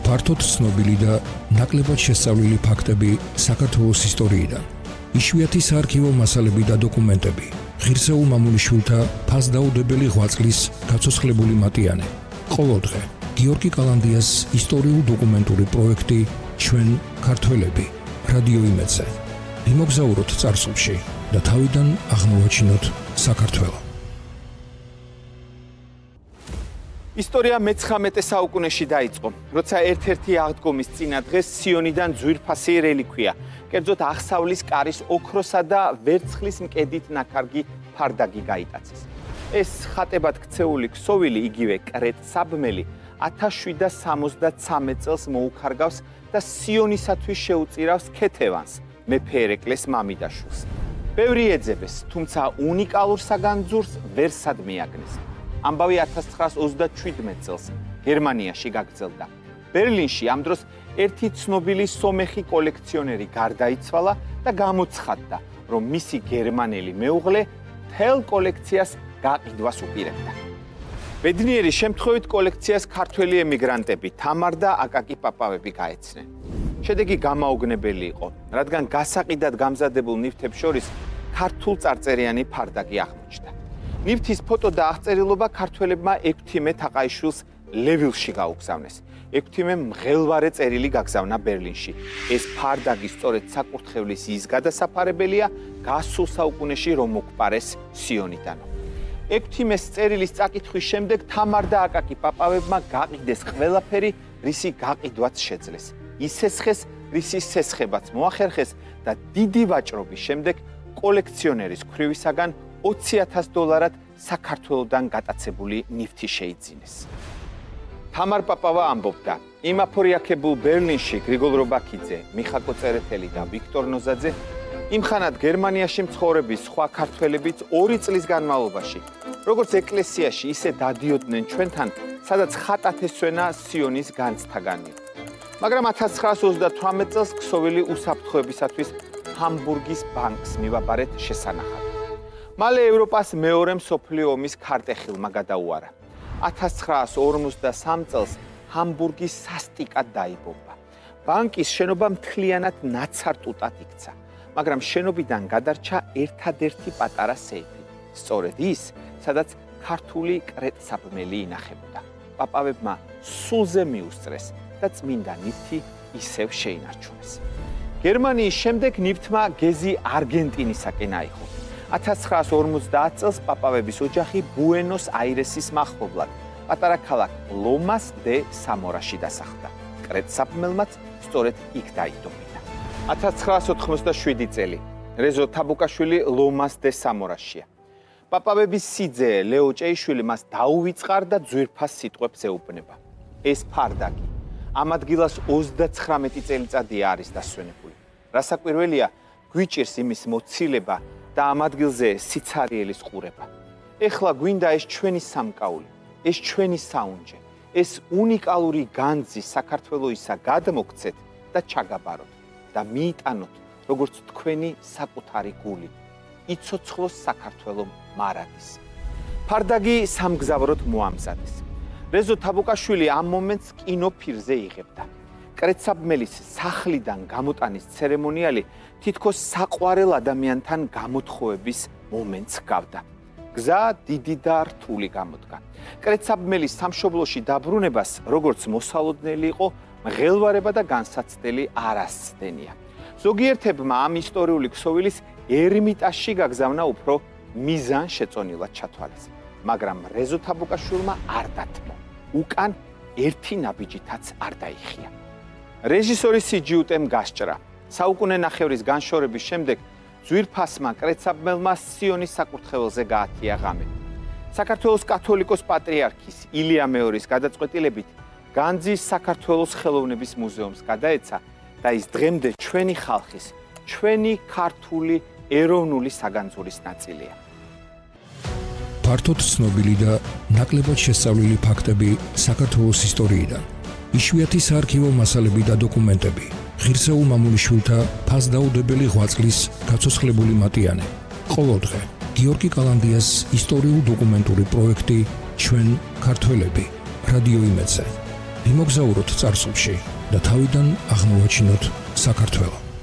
ფართოდ ცნობილი და ნაკლებად შესწავლილი ფაქტები საქართველოს ისტორიიდან. იშვიათი საარქივო მასალები და დოკუმენტები. ღირსეულ მამულიშვილთა ფასდაუდებელი ღვაწლის გაცოცხლებული მატიანე. ყოველდღე გიორგი კალანდიას ისტორიულ-დოკუმენტური პროექტი ჩვენ ქართველები რადიო იმედზე. იმოგზაუროთ წარსულში და თავიდან აღმოვაჩინოთ საქართველო. ისტორია მე-19 საუკუნეში დაიწყო, როცა ერთ-ერთი აღდგომის წინა დღეს სიონიდან ძვირფასი რელიქვია, კერძოდ აღსავლის კარის ოქროსა და ვერცხლის მკედით ნაქარგი ფარდაგი გაიტაცეს. ეს ხატებად ქცეული ქსოვილი იგივე კრეტსაბმელი 1773 წელს მოუქარგავს და სიონისათვის შეუწირავს ქეთევანს, მეფე ერეკლეს მამიდაშვილს. ბევრი ეძებეს, თუმცა უნიკალურ საგანძურს ვერ სადმეაგნეს. ამბავი 1937 წელს გერმანიაში გაგრძელდა. ბერლინში ამ დროს ერთი ცნობილი სომეხი კოლექციონერი გარდაიცვალა და გამოცხადდა, რომ მისი გერმანელი მეუღლე მთელ კოლექციას გაყიდვას უპირებდა. ბედნიერი შემთხვევით კოლექციას ქართველი ემიგრანტები თამარ და აკაკი პაპავები გაეცნენ. შედეგი გამაოგნებელი იყო, რადგან გასაყიდად გამზადებულ ნივთებს შორის ქართულ წარწერიანი ფარდაგი აღმოჩნდა. ნივთის ფოტო და აღწერილობა ქართველებმა ექვთიმე თაყაიშვილს ლევილში გაუგზავნეს. ექვთიმემ მღელვარე წერილი გაგზავნა ბერლინში. ეს ფარდაგი სწორედ საკურთხევლის ის გადასაფარებელია გასულ საუკუნეში რომ მოგპარეს სიონიდანო. ექვთიმეს წერილის წაკითხვის შემდეგ თამარ და აკაკი პაპავებმა გაყიდეს ყველაფერი, რისი გაყიდვაც შეძლეს. ისესხეს, რისი სესხებაც მოახერხეს და დიდი ვაჭრობის შემდეგ კოლექციონერის ქვრივისაგან $20,000 საქართველოდან გატაცებული ნივთი შეიძინეს. თამარ პაპავა ამბობდა, იმაფორიაქებულ ბერლინში გრიგოლ რობაქიძე, მიხაკო წერეთელი და ვიქტორ ნოზაძე იმხანად გერმანიაში მცხოვრების სხვა ქართველებიც 2 წლის განმავლობაში, როგორც ეკლესიაში, ისე დადიოდნენ ჩვენთან, სადაც ხატათ ესვენა სიონის განცდაგანი. მაგრამ 1938 წელს ქსოვილი უსაფრთხოებისათვის ჰამბურგის ბანკს მივაბარეთ შესანახად. მალე ევროპას მეორე მსოფლიო ომის ქარტეხილმა გადაუარა. 1953 წელს ჰამბურგი სასტიკად დაიბომბა. ბანკის შენობა მთლიანად ნაცარტუტად იქცა, მაგრამ შენობიდან გადარჩა ერთადერთი პატარა სეიფი. სწორედ ის, სადაც ქართული კრეტსაბმელი ინახებოდა. პაპავებმა სულზე მიუსწრეს და წმინდა ნივთი ისევ შეინარჩუნეს. გერმანიის შემდეგ ნივთმა გეზი არგენტინისაკენ აიღო. 1950 წელს პაპავების ოჯახი ბუენოს-აირესის მახლობლად, პატარა ქალაქ ლომას დე სამორაში დასახლდა. კრეტსაბმელმაც სწორედ იქ დაიდობინა. 1987 წელი რეზო თაბუკაშვილი ლომას დე სამორაშია. პაპავების სიძე ლეო ჭეიშვილი მას დაუვიწყარ და ძვირფას სიტყვებს ეუბნება. ეს ფარდაგი ამ ადგილას 39 წელიწადია არის დასვენებული. რასაკვირველია, გვიჭირს იმის მოცილება და ამ ადგილზე სიცარიელის ყურება. ეხლა გვინდა ეს ჩვენი სამკაული, ეს ჩვენი საუნჯე, ეს უნიკალური განძი საქართველოისა გადმოგცეთ და ჩაგაბაროთ და მიიტანოთ, როგორც თქვენი საკუთარი გული. იცოცხლოს საქართველო მარადის. ფარდაგი სამგზავროდ მოამზადეს. რეზო თაბუკაშვილი ამ მომენტს კინოფირზე იღებდა. კრეტსაბმელის სახლიდან გამოტანის ცერემონიალი თითქოს საყვარელ ადამიანთან გამოთხოვების მომენტს გავდა. გზა დიდი და რთული გამოდგა. კრეტსაბმელის სამშობლოში დაბრუნებას, როგორც მოსალოდნელი იყო, მღელვარება და განსაცდელი არ ასცდენია. ზოგიერთებმა ამ ისტორიული ქსოვილის ერმიტაჟში გაგზავნა უფრო მიზანშეწონილად ჩათვალეს, მაგრამ რეზო თაბუკაშვილმა არ დათმო. უკან ერთი ნაბიჯითაც არ დაიხია. რეჟისორი სიჯიუტემ გასჭრა. საუკუნე ნახევრის განშორების შემდეგ ძვირფასმა კრეტსაბმელმა სიონის საკურთხეველზე გაათია ღამე. საქართველოს კათოლიკოს პატრიარქის ილია მეორის გადაწყვეტილებით განძი საქართველოს ხელოვნების მუზეუმს გადაეცა და ის დღემდე ჩვენი ხალხის, ჩვენი ქართული ეროვნული საგანძურის ნაწილია. ფართოდ ცნობილი და ნაკლებად შესწავლილი ფაქტები საქართველოს ისტორიიდან. იშვიათი საარქივო მასალები და დოკუმენტები. ღირსეულ მამულიშვილთა ფასდაუდებელი ღვაწლის გაცოცხლებული მატიანე. ყოველდღე გიორგი კალანდიას ისტორიულ-დოკუმენტური პროექტი ჩვენ ქართველები რადიო იმედზე. იმოგზაუროთ წარსულში და თავიდან აღმოვაჩინოთ საქართველო.